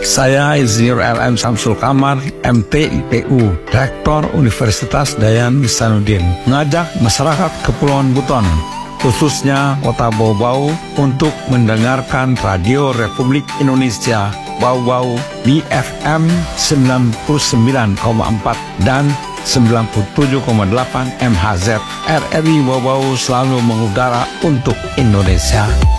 Saya Insinyur LM Samsul Kamar, MTIPU, Rektor Universitas Dayan Ihsanuddin, mengajak masyarakat Kepulauan Buton, khususnya Kota Bau-Bau, untuk mendengarkan Radio Republik Indonesia Bau-Bau di FM 99,4 dan 97,8 MHz. RRI Bau-Bau selalu mengudara untuk Indonesia.